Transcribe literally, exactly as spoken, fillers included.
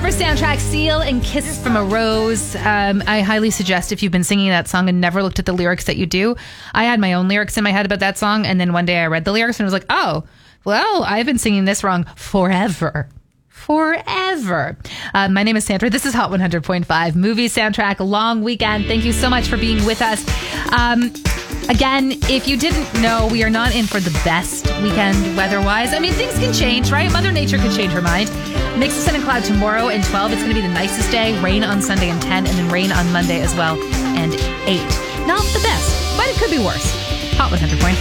Forever soundtrack, Seal and Kiss from a Rose. Um, I highly suggest if you've been singing that song and never looked at the lyrics that you do. I had my own lyrics in my head about that song, and then one day I read the lyrics and was like, oh, well, I've been singing this wrong forever. Forever. Uh, my name is Sandra. This is Hot one hundred point five Movie Soundtrack Long Weekend. Thank you so much for being with us. Um, again, if you didn't know, we are not in for the best weekend weather-wise. I mean, things can change, right? Mother Nature could change her mind. Mix of sun and cloud tomorrow and twelve. It's going to be the nicest day. Rain on Sunday and ten, and then rain on Monday as well and eight. Not the best, but it could be worse. Hot one hundred point five.